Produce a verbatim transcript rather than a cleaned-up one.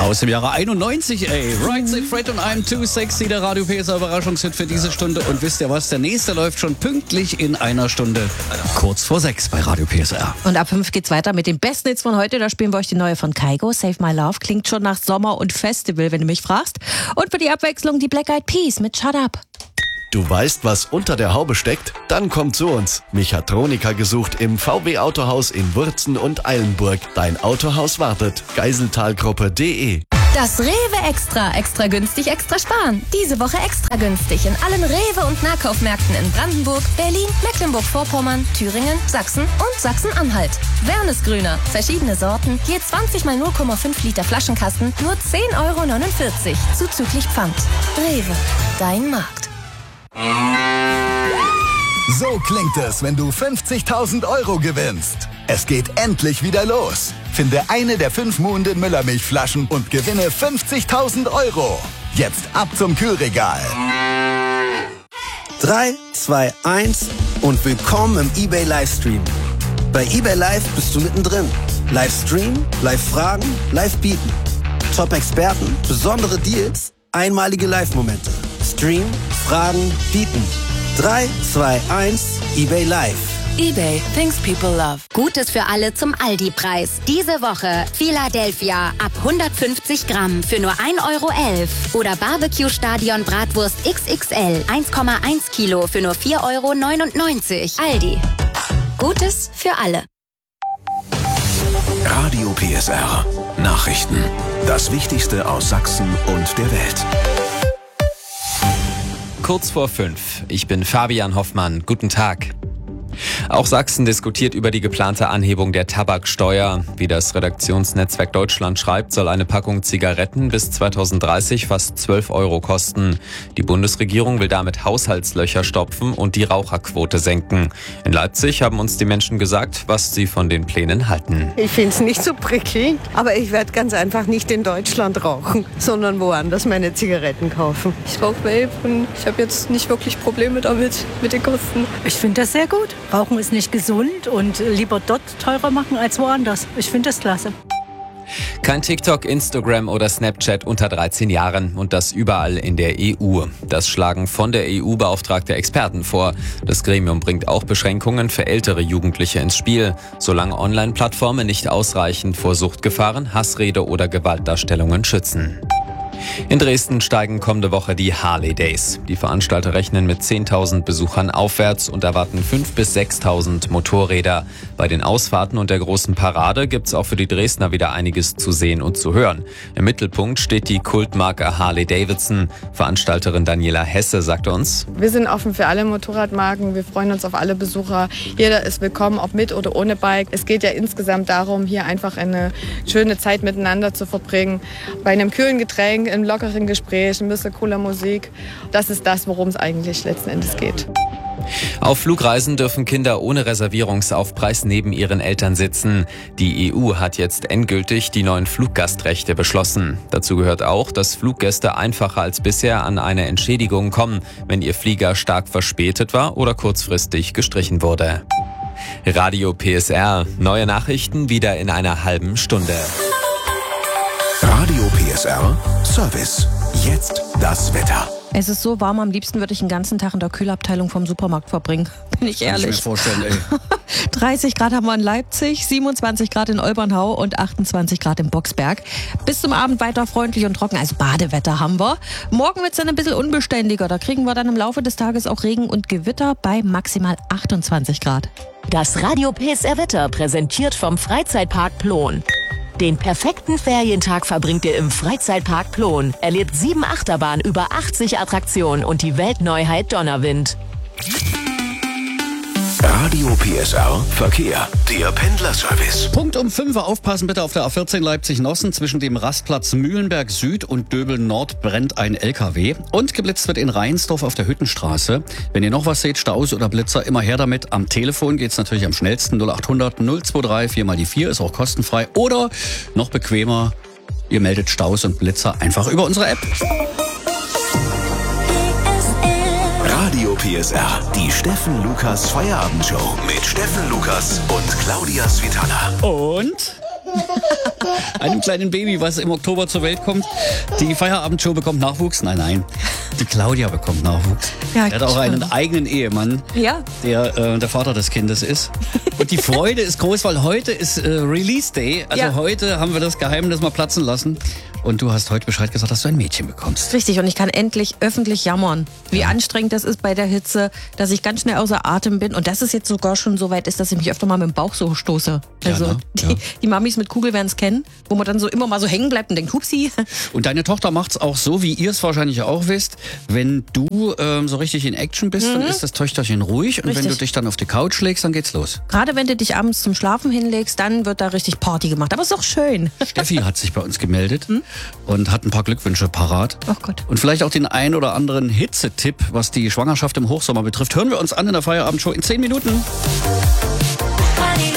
Aus dem Jahre einundneunzig, ey. Right Said Fred und I'm Too Sexy, der Radio P S R Überraschungshit für diese Stunde. Und wisst ihr was? Der nächste läuft schon pünktlich in einer Stunde. Kurz vor sechs bei Radio P S R. Und ab fünf geht's weiter mit den besten Hits von heute. Da spielen wir euch die neue von Kygo, Save My Love. Klingt schon nach Sommer und Festival, wenn du mich fragst. Und für die Abwechslung die Black Eyed Peas mit Shut Up. Du weißt, was unter der Haube steckt? Dann komm zu uns. Mechatroniker gesucht im V W Autohaus in Wurzen und Eilenburg. Dein Autohaus wartet. Geiseltalgruppe punkt de. Das Rewe Extra. Extra günstig, extra sparen. Diese Woche extra günstig in allen Rewe- und Nahkaufmärkten in Brandenburg, Berlin, Mecklenburg-Vorpommern, Thüringen, Sachsen und Sachsen-Anhalt. Wernesgrüner. Verschiedene Sorten. Je zwanzig mal null Komma fünf Liter Flaschenkasten. Nur zehn Euro neunundvierzig. Zuzüglich Pfand. Rewe. Dein Markt. So klingt es, wenn du fünfzigtausend Euro gewinnst. Es geht endlich wieder los. Finde eine der fünf Muhnden Müllermilchflaschen und gewinne fünfzigtausend Euro. Jetzt ab zum Kühlregal. drei, zwei, eins und willkommen im eBay Livestream. Bei eBay Live bist du mittendrin. Livestream, Live-Fragen, Live-Bieten. Top-Experten, besondere Deals, einmalige Live-Momente. Stream, Fragen, Bieten. drei, zwei, eins, eBay Live. eBay. Things people love. Gutes für alle zum Aldi-Preis. Diese Woche Philadelphia ab hundertfünfzig Gramm für nur ein Euro elf. Oder Barbecue Stadion Bratwurst X X L eins Komma eins Kilo für nur vier Euro neunundneunzig. Aldi. Gutes für alle. Radio P S R. Nachrichten. Das Wichtigste aus Sachsen und der Welt. Kurz vor fünf. Ich bin Fabian Hoffmann. Guten Tag. Auch Sachsen diskutiert über die geplante Anhebung der Tabaksteuer. Wie das Redaktionsnetzwerk Deutschland schreibt, soll eine Packung Zigaretten bis zweitausenddreißig fast zwölf Euro kosten. Die Bundesregierung will damit Haushaltslöcher stopfen und die Raucherquote senken. In Leipzig haben uns die Menschen gesagt, was sie von den Plänen halten. Ich finde es nicht so prickelnd, aber ich werde ganz einfach nicht in Deutschland rauchen, sondern woanders meine Zigaretten kaufen. Ich rauche Vape und ich habe jetzt nicht wirklich Probleme damit, mit den Kosten. Ich finde das sehr gut. Rauchen ist nicht gesund und lieber dort teurer machen als woanders. Ich finde das klasse. Kein TikTok, Instagram oder Snapchat unter dreizehn Jahren und das überall in der E U. Das schlagen von der E U beauftragte Experten vor. Das Gremium bringt auch Beschränkungen für ältere Jugendliche ins Spiel, solange Online-Plattformen nicht ausreichend vor Suchtgefahren, Hassrede oder Gewaltdarstellungen schützen. In Dresden steigen kommende Woche die Harley Days. Die Veranstalter rechnen mit zehntausend Besuchern aufwärts und erwarten fünftausend bis sechstausend Motorräder. Bei den Ausfahrten und der großen Parade gibt's auch für die Dresdner wieder einiges zu sehen und zu hören. Im Mittelpunkt steht die Kultmarke Harley Davidson. Veranstalterin Daniela Hesse sagt uns: Wir sind offen für alle Motorradmarken. Wir freuen uns auf alle Besucher. Jeder ist willkommen, ob mit oder ohne Bike. Es geht ja insgesamt darum, hier einfach eine schöne Zeit miteinander zu verbringen. Bei einem kühlen Getränk, im lockeren Gespräch, ein bisschen cooler Musik. Das ist das, worum es eigentlich letzten Endes geht. Auf Flugreisen dürfen Kinder ohne Reservierungsaufpreis neben ihren Eltern sitzen. Die E U hat jetzt endgültig die neuen Fluggastrechte beschlossen. Dazu gehört auch, dass Fluggäste einfacher als bisher an eine Entschädigung kommen, wenn ihr Flieger stark verspätet war oder kurzfristig gestrichen wurde. Radio P S R. Neue Nachrichten wieder in einer halben Stunde. Radio P S R Service. Jetzt das Wetter. Es ist so warm, am liebsten würde ich den ganzen Tag in der Kühlabteilung vom Supermarkt verbringen. Bin ich ehrlich. Kann ich mir vorstellen, ey. dreißig Grad haben wir in Leipzig, siebenundzwanzig Grad in Olbernhau und achtundzwanzig Grad in Boxberg. Bis zum Abend weiter freundlich und trocken, also Badewetter haben wir. Morgen wird es dann ein bisschen unbeständiger. Da kriegen wir dann im Laufe des Tages auch Regen und Gewitter bei maximal achtundzwanzig Grad. Das Radio P S R Wetter präsentiert vom Freizeitpark Plon. Den perfekten Ferientag verbringt ihr im Freizeitpark Plon. Erlebt sieben Achterbahnen, über achtzig Attraktionen und die Weltneuheit Donnerwind. Radio P S R Verkehr, der Pendlerservice. Punkt um fünf Uhr. Aufpassen bitte auf der A vierzehn Leipzig-Nossen. Zwischen dem Rastplatz Mühlenberg Süd und Döbel Nord brennt ein L K W. Und geblitzt wird in Reinsdorf auf der Hüttenstraße. Wenn ihr noch was seht, Staus oder Blitzer, immer her damit. Am Telefon geht's natürlich am schnellsten. null achthundert null dreiundzwanzig vier mal die vier, ist auch kostenfrei. Oder noch bequemer, ihr meldet Staus und Blitzer einfach über unsere App. Radio P S R, die Steffen Lukas Feierabendshow mit Steffen Lukas und Claudia Svitala. Und einem kleinen Baby, was im Oktober zur Welt kommt. Die Feierabendshow bekommt Nachwuchs. Nein, nein, die Claudia bekommt Nachwuchs. Ja, er hat auch einen eigenen Ehemann, ja. der äh, der Vater des Kindes ist. Und die Freude ist groß, weil heute ist äh, Release Day. Also ja. heute haben wir das Geheimnis mal platzen lassen. Und du hast heute Bescheid gesagt, dass du ein Mädchen bekommst. Richtig, und ich kann endlich öffentlich jammern, wie ja. anstrengend das ist bei der Hitze, dass ich ganz schnell außer Atem bin und dass es jetzt sogar schon so weit ist, dass ich mich öfter mal mit dem Bauch so stoße. Also ja, ne? die, ja. die Mamis mit Kugel werden es kennen, wo man dann so immer mal so hängen bleibt und denkt, hupsi. Und deine Tochter macht's auch so, wie ihr es wahrscheinlich auch wisst. Wenn du ähm, so richtig in Action bist, mhm. dann ist das Töchterchen ruhig. Und richtig. wenn du dich dann auf die Couch legst, dann geht's los. Gerade wenn du dich abends zum Schlafen hinlegst, dann wird da richtig Party gemacht. Aber ist doch schön. Steffi hat sich bei uns gemeldet hm? und hat ein paar Glückwünsche parat. Ach Gott. Und vielleicht auch den ein oder anderen Hitzetipp, was die Schwangerschaft im Hochsommer betrifft. Hören wir uns an in der Feierabendshow in zehn Minuten.